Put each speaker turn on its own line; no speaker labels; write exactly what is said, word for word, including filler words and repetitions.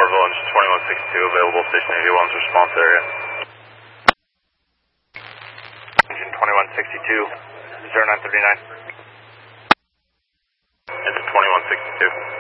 Orville, engine twenty-one sixty-two, available station eighty-one's response area. Engine twenty-one sixty-two, zero nine three nine. Engine twenty-one sixty-two.